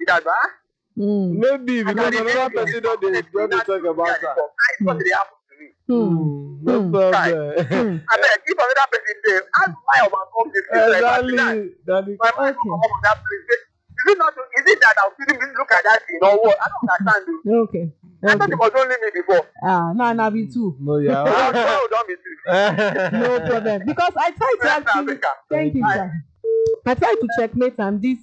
be that, right? Maybe because another person don't they talk about that. I thought they happen to me. No problem. I mean, if another person there, ask why overcome this thing. Exactly. My mind come up on that place. Is it that I'm feeling look at that thing or what? I don't understand. Okay. I thought it was only me before. No, me too. No, yeah. Don't be too. No problem. Because I tried to actually. Thank you, sir. I tried to checkmate this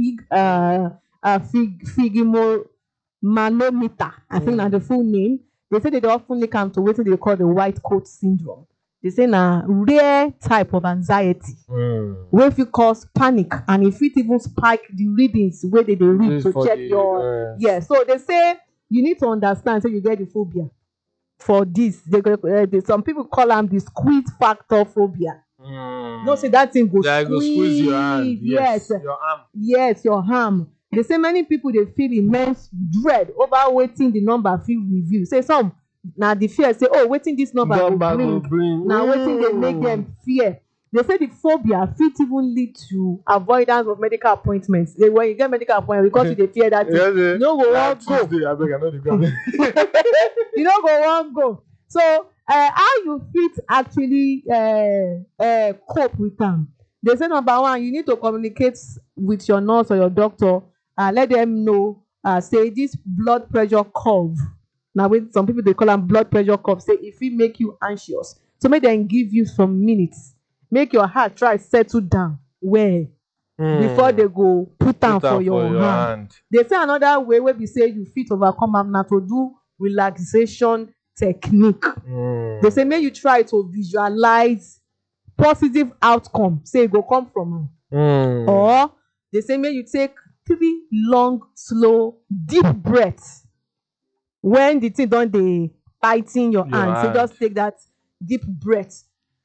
Figmomanometer. I think that's the full name. They say they often come to what they call the white coat syndrome. They say na rare type of anxiety where if you cause panic and if it even spike the readings where they read to check your So they say you need to understand so you get the phobia for this. Some people call them the squeeze factor phobia. No, say that thing go squeeze your hand. Yes, your arm. Yes, your arm. They say many people they feel immense dread over waiting the number feel review. Say some now the fear say, oh, waiting this number will bring. Now waiting they make them fear. They say the phobia fit even lead to avoidance of medical appointments. When you get medical appointment, because you fear that you don't go one go. You don't go one go. So how you fit actually cope with them? They say number one, you need to communicate with your nurse or your doctor. Let them know. Say this blood pressure curve. Now, with some people they call them blood pressure curve. Say if it make you anxious, so make them give you some minutes. Make your heart try settle down well before they go put down for your hand. They say another way where we say you fit overcome am na to do relaxation technique. They say make you try to visualize positive outcome. Say it go come from am. Or they say make you take 3 long, slow, deep breaths. When the thing don't they tighten your hand, so just take that deep breath.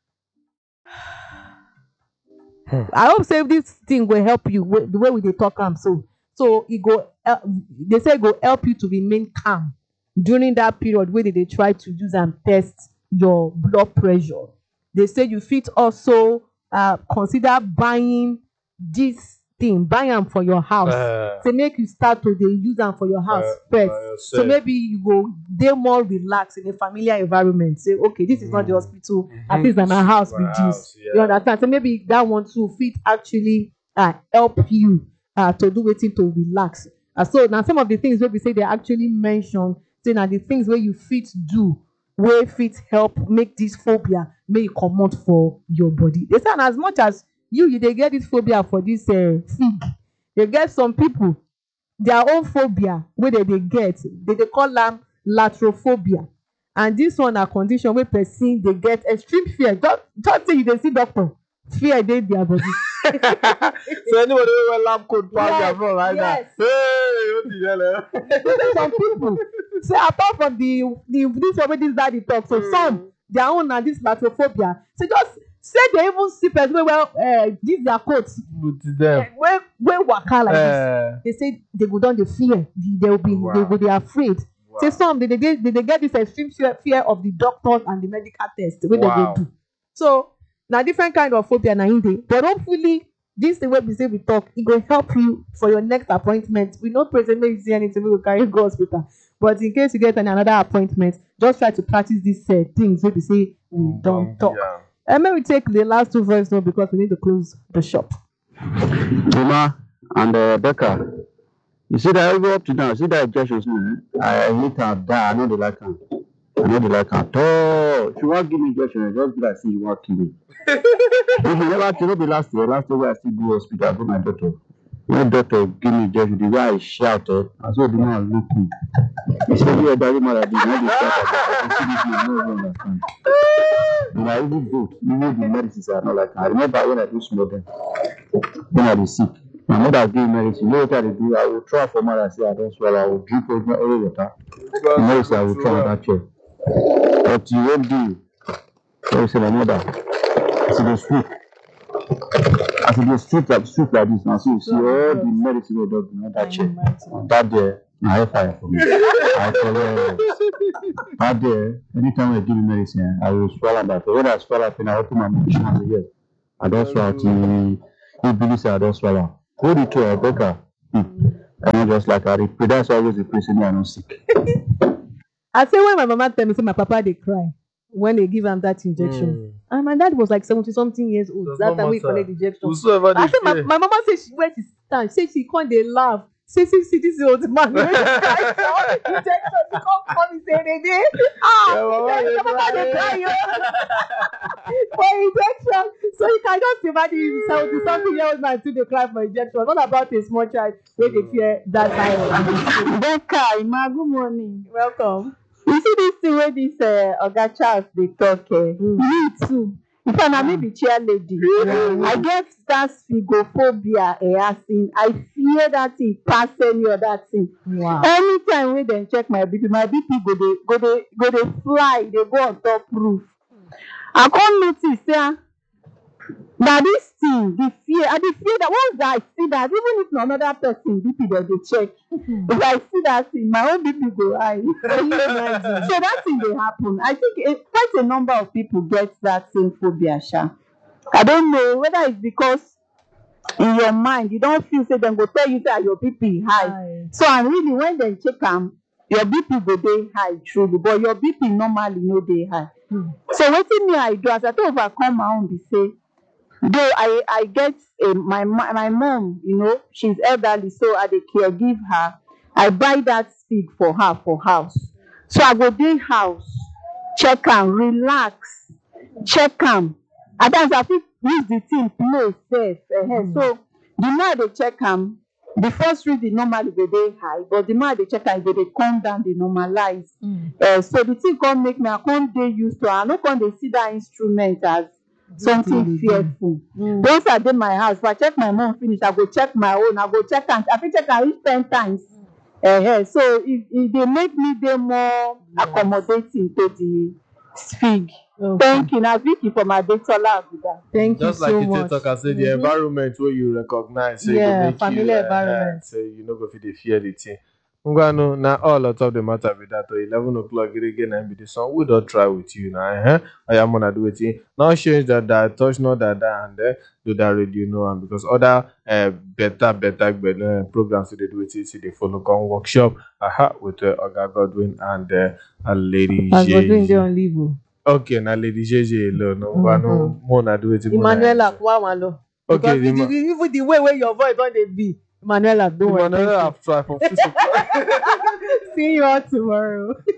I hope say this thing will help you the way we dey talk am so it go they say it go help you to remain calm during that period where they try to use and test your blood pressure. They say you fit also consider buying this thing, buy am for your house. So make you start to dey use am for your house first. So maybe you go dey more relaxed in a familiar environment. Say, okay, this is not the hospital, at least na my house be this. You understand? So maybe that one too fit actually help you to do wetin to relax. So now some of the things wey be say they actually mention, say na the things wey you fit do wey fit help make this phobia make e comot for your body. They say as much as you dey get this phobia for this fig, they get some people their own phobia wey they get, they call am latrophobia, and this one na condition wey person dey get extreme fear. Just say you dey see doctor, fear dey their body. So anybody wey wear lab coat pass their front like that. Hey, what the hell? Some people say apart from this one wey this daddy talk, so some their own na this latrophobia. So just say they even see person wey wear this their coat wey waka like this. They say they go down the fear. They go dey afraid. Say some they get this extreme fear of the doctors and the medical test wey they dey do. So na different kind of phobia na in dey. But hopefully this thing wey we say we talk, it go help you for your next appointment. We no pray say make you see anything, we go carry you go hospital. But in case you get another appointment, just try to practice these things wey we say we don't talk. And maybe we take the last 2 voice note because we need to close the shop. Mama and Becca, you see that I go up to now, see that injection, I hate her, die. I know they like her. I know they like her at all. If you want to give me injection, just be like, see, you want to kill me. If you never kill me last year where I still go hospital, I go my doctor. My doctor give me injection, the way I shouted, I saw the man look me. He said, you are the man that did not understand. And I even vote, even the medicines are not like that. I remember when I do small them, when I was sick. My mother gave medicine. You know what I do? I will try for mother and say I don't swallow. I will drink all water. The medicine I will try on that chair. But you won't do. So I say, my mother, I said, the street. I said, the street like this. Now, so you see all the medicine we do on that chair. That there, I fire for me. I follow. That there, anytime I give me medicine, I will swallow that. When I swallow, I open my mouth and say, yes, I don't swallow. He believes I don't swallow. Hold it to Becca. I don't just like her. That's always the person I don't sick. I say when my mama tell me say my papa they cry when they give him that injection. And my dad was like 70-something years old. That time we collect the injection. I say my mama say where she stand, say she can't they laugh. Say this old man when he cry for injection, she come come and say they dey. Your mama they cry for injection. So you can just imagine 70-something-year-old man too they cry for injection. What about a small child where they fear that virus? Becca, Ima, good morning. Welcome. You see this thing where this Oga Charles dey talk, me too. If I may be chair lady, I get that sphygmophobia, as in I fear that thing pass any other thing. Wow. Anytime when they check my BP go they fly, they go on top roof. I can't notice now this thing, the fear that once I see that, even if not another person BP that they check, if I see that thing, my own BP go high. So that thing they happen. I think quite a number of people get that same phobia, Sha. I don't know whether it's because in your mind you don't feel say them go tell you that your BP high. So and really when they check them, your BP go dey high truly, but your BP normally no dey high. So wetin me I do as I to overcome my own be say, though I get my mom, you know, she's elderly, so I dey caregive her. I buy that Sphig for her for house. So I go dey house, check am, relax, check am. And that's I fit use the thing play safe. So the more they check am, the first reading normally go dey high, but the more they check am, they come down, they normalize. So the thing come make me I can't dey used to. I no come dey see that instrument as something fearful. Once I did my house, if I check my mom finish, I go check my own. I go check and I fit check am reach 10 times. So if they make me dey more accommodating to the Sphig. Thank you. Now Vicky for my Detola Abuja. Thank you just so like much. you talk, I say the environment where you recognize, so Yeah, familiar environment. so you know go fit dey fear the thing. Ngwanu, now all out of the matter with that 11 o'clock again and be the song. We don't try with you now. I am gonna do it. Now change that touch not that and do that radio no and because other better programs they do it see they follow come workshop with Oga Godwin and Lady As we're doing J. there on leave. Okay, now Lady JJ alone. No more na do it. Emmanuela Kwamalo. Okay, Because even the way where your voice on the be. Emmanuela, don't worry. Emmanuela have tried for physical. See you all tomorrow.